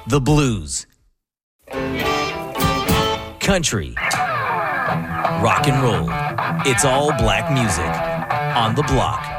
The blues, country, rock and roll. It's all black music on The Block.